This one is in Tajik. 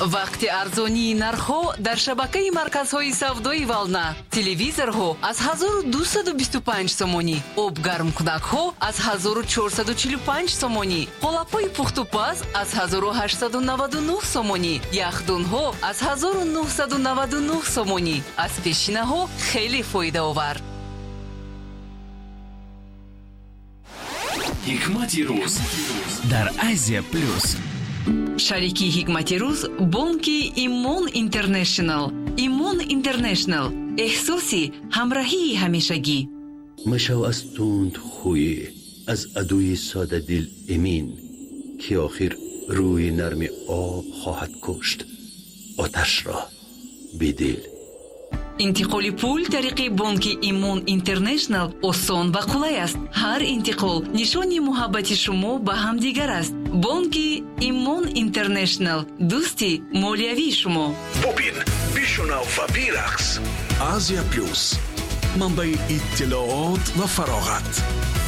вақти арзонии нархҳо дар шабакаи марказҳои савдои Вална. Телевизорҳо аз 1225 сомонӣ, обгармкунакҳо аз 1445 сомонӣ, қолапҳои пухтупаз аз 1899 сомонӣ, яхдонҳо аз 1999 сомонӣ. аз пешинаҳо хеле фоидаовар. ҳикмати рӯз дар Азия плюс. шарики ҳикмати рӯз бонки Имон Интернешнл. Имон Интернешнл, эҳсоси ҳамроҳии ҳамешагӣ. مشو از تند خوی از عدوی ساده دل امین که آخر روی نرم آب خواهد کشت آتش را بدل. интиқоли пул тариқи бонки Имон Интернешнл осон ва қулай аст. ҳар интиқол нишони муҳаббати шумо ба ҳамдигар аст. бонки Имон Интернешнл, дӯсти молиявии шумо. бубин, бишунав ва бирақс. Азия плюс, манбаи иттилоот ва фароғат.